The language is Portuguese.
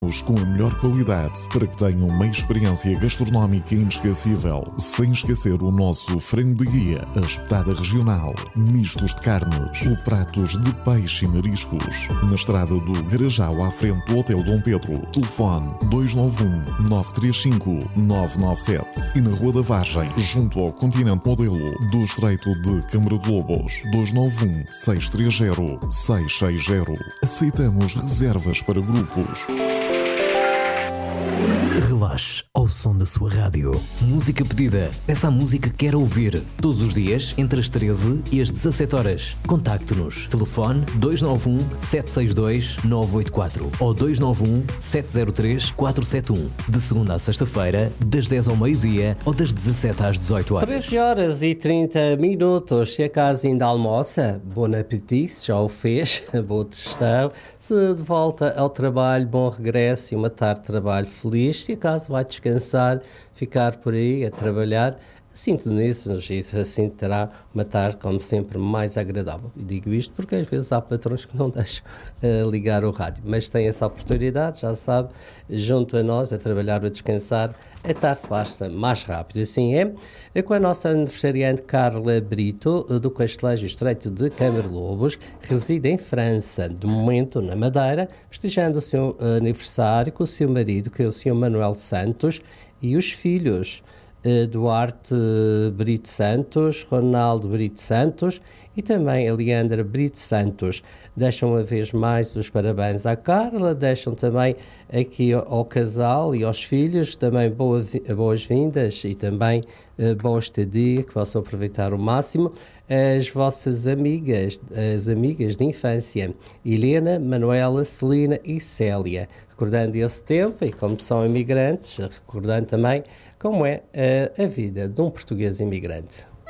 Com a melhor qualidade para que tenham uma experiência gastronómica inesquecível, sem esquecer o nosso frango de guia, a espetada regional, mistos de carnes, ou pratos de peixe e mariscos. Na estrada do Garajal, à frente do Hotel Dom Pedro. Telefone 291-935-997 e na Rua da Vargem, junto ao Continente Modelo do Estreito de Câmara de Lobos. 291-630-660. Aceitamos reservas para grupos. Relaxe ao som da sua rádio. Música pedida. Peça a música que quer ouvir. Todos os dias, entre as 13 e as 17 horas. Contacte-nos. Telefone 291-762-984 ou 291-703-471. De segunda a sexta-feira, das 10 ao meio-dia ou das 17 às 18 horas. 13 horas e 30 minutos. Se acaso ainda almoça, bom apetite, se já o fez, boa digestão. Se de volta ao trabalho, bom regresso e uma tarde de trabalho feliz. Se acaso vai descansar, ficar por aí a trabalhar, sinto nisso, assim terá uma tarde, como sempre, mais agradável. E digo isto porque às vezes há patrões que não deixam ligar o rádio, mas tem essa oportunidade, já sabe, junto a nós, a trabalhar ou a descansar, a tarde passa mais rápido. Assim é com a nossa aniversariante Carla Brito, do Castelejo Estreito de Câmara de Lobos, reside em França, de momento na Madeira, festejando o seu aniversário com o seu marido, que é o Sr. Manuel Santos, e os filhos Duarte Brito Santos, Ronaldo Brito Santos e também a Leandra Brito Santos. Deixam uma vez mais os parabéns à Carla, deixam também aqui ao casal e aos filhos também boas-vindas e também boa estadia, que possam aproveitar o máximo. As vossas amigas, as amigas de infância, Helena, Manuela, Celina e Célia. Recordando esse tempo e como são imigrantes, recordando também como é a vida de um português imigrante.